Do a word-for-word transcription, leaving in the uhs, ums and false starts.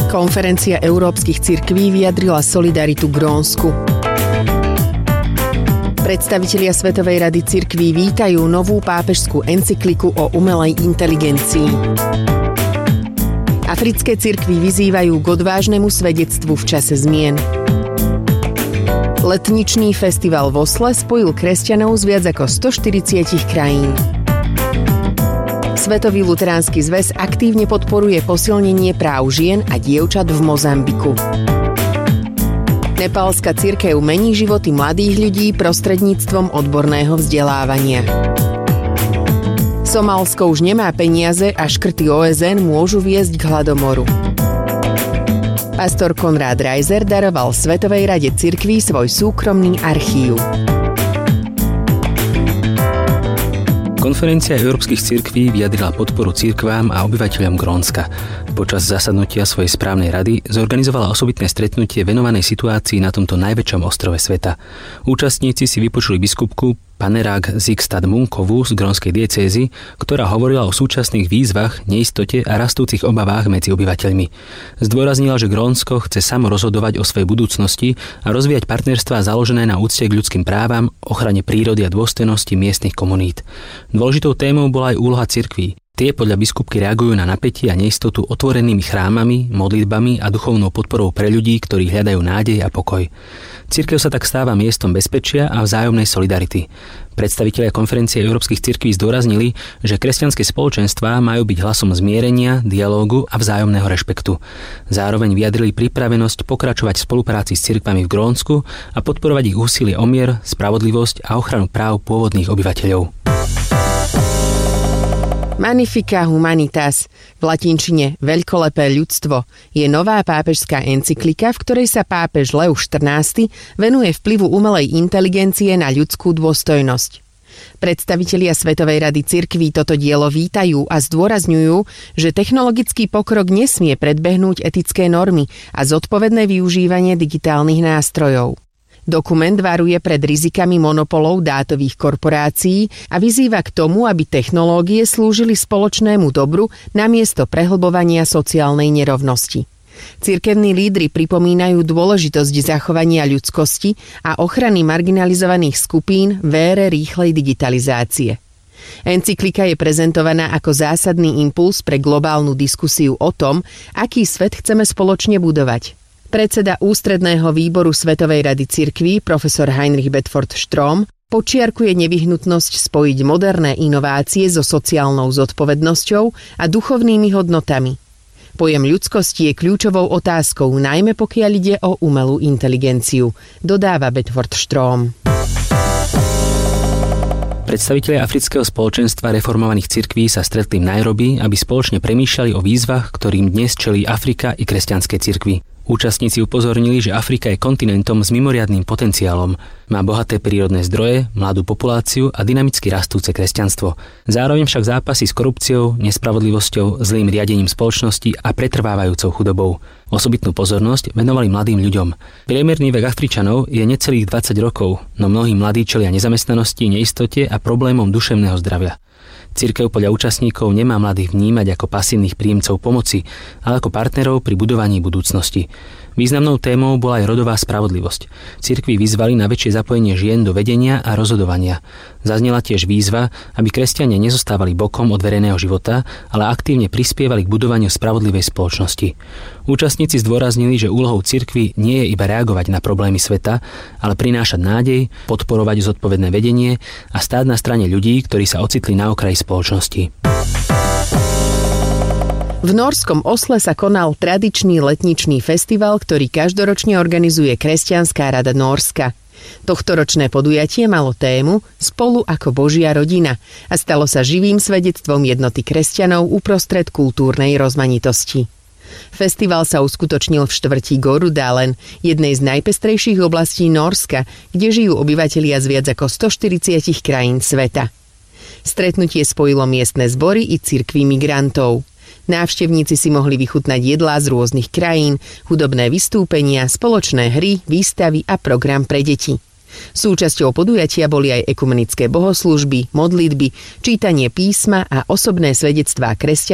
Konferencia európskych cirkví vyjadrila solidaritu Grónsku. Predstavitelia Svetovej rady cirkví vítajú novú pápežskú encykliku o umelej inteligencii. Africké cirkvi vyzývajú k odvážnemu svedectvu v čase zmien. Letničný festival v Osle spojil kresťanov z viac ako stoštyridsať krajín. Svetový luteránsky zväz aktívne podporuje posilnenie práv žien a dievčat v Mozambiku. Nepálska cirkev mení životy mladých ľudí prostredníctvom odborného vzdelávania. Somálsko už nemá peniaze a škrty ó es en môžu viesť k hladomoru. Pastor Konrád Reiser daroval Svetovej rade cirkví svoj súkromný archív. Konferencia európskych cirkví vyjadrila podporu cirkvám a obyvateľom Grónska. Počas zasadnutia svojej správnej rady zorganizovala osobitné stretnutie venovanej situácii na tomto najväčšom ostrove sveta. Účastníci si vypočuli biskupku Panerák Zigstad Munkovú z grónskej diecézy, ktorá hovorila o súčasných výzvach, neistote a rastúcich obavách medzi obyvateľmi. Zdôraznila, že Grónsko chce samo rozhodovať o svojej budúcnosti a rozvíjať partnerstvá založené na úcte k ľudským právam, ochrane prírody a dôstojnosti miestnych komunít. Dôležitou témou bola aj úloha cirkví. Tie podľa biskupky reagujú na napätie a neistotu otvorenými chrámami, modlitbami a duchovnou podporou pre ľudí, ktorí hľadajú nádej a pokoj. Cirkev sa tak stáva miestom bezpečia a vzájomnej solidarity. Predstavitelia konferencie európskych cirkví zdôraznili, že kresťanské spoločenstvá majú byť hlasom zmierenia, dialógu a vzájomného rešpektu. Zároveň vyjadrili pripravenosť pokračovať v spolupráci s cirkvami v Grónsku a podporovať ich úsilie o mier, spravodlivosť a ochranu práv pôvodných obyvateľov. Magnificat Humanitas, v latinčine veľkolepé ľudstvo, je nová pápežská encyklika, v ktorej sa pápež Leo štrnásty venuje vplyvu umelej inteligencie na ľudskú dôstojnosť. Predstavitelia Svetovej rady cirkví toto dielo vítajú a zdôrazňujú, že technologický pokrok nesmie predbehnúť etické normy a zodpovedné využívanie digitálnych nástrojov. Dokument varuje pred rizikami monopolov dátových korporácií a vyzýva k tomu, aby technológie slúžili spoločnému dobru namiesto prehlbovania sociálnej nerovnosti. Cirkevní lídri pripomínajú dôležitosť zachovania ľudskosti a ochrany marginalizovaných skupín v ére rýchlej digitalizácie. Encyklika je prezentovaná ako zásadný impuls pre globálnu diskusiu o tom, aký svet chceme spoločne budovať. Predseda ústredného výboru Svetovej rady cirkví, profesor Heinrich Bedford Strom, počiarkuje nevyhnutnosť spojiť moderné inovácie so sociálnou zodpovednosťou a duchovnými hodnotami. Pojem ľudskosti je kľúčovou otázkou, najmä pokiaľ ide o umelú inteligenciu, dodáva Bedford Strom. Predstavitelia Afrického spoločenstva reformovaných cirkví sa stretli v Nairobi, aby spoločne premýšľali o výzvach, ktorým dnes čelí Afrika i kresťanské cirkvi. Účastníci upozornili, že Afrika je kontinentom s mimoriadnym potenciálom. Má bohaté prírodné zdroje, mladú populáciu a dynamicky rastúce kresťanstvo. Zároveň však zápasy s korupciou, nespravodlivosťou, zlým riadením spoločnosti a pretrvávajúcou chudobou. Osobitnú pozornosť venovali mladým ľuďom. Priemerný vek Afričanov je necelých dvadsať rokov, no mnohí mladí čelia nezamestnanosti, neistote a problémom duševného zdravia. Cirkev podľa účastníkov nemá mladých vnímať ako pasívnych príjemcov pomoci, ale ako partnerov pri budovaní budúcnosti. Významnou témou bola aj rodová spravodlivosť. Cirkvi vyzvali na väčšie zapojenie žien do vedenia a rozhodovania. Zaznela tiež výzva, aby kresťania nezostávali bokom od verejného života, ale aktívne prispievali k budovaniu spravodlivej spoločnosti. Účastníci zdôraznili, že úlohou cirkvi nie je iba reagovať na problémy sveta, ale prinášať nádej, podporovať zodpovedné vedenie a stáť na strane ľudí, ktorí sa ocitli na okraji spoločnosti. V norskom Osle sa konal tradičný letničný festival, ktorý každoročne organizuje Kresťanská rada Nórska. Tohtoročné podujatie malo tému Spolu ako Božia rodina a stalo sa živým svedectvom jednoty kresťanov uprostred kultúrnej rozmanitosti. Festival sa uskutočnil v štvrti Gorudalen, jednej z najpestrejších oblastí Nórska, kde žijú obyvatelia z viac ako stoštyridsať krajín sveta. Stretnutie spojilo miestne zbory i cirkvi migrantov. Návštevníci si mohli vychutnať jedlá z rôznych krajín, hudobné vystúpenia, spoločné hry, výstavy a program pre deti. Súčasťou podujatia boli aj ekumenické bohoslúžby, modlitby, čítanie písma a osobné svedectvá kresťanov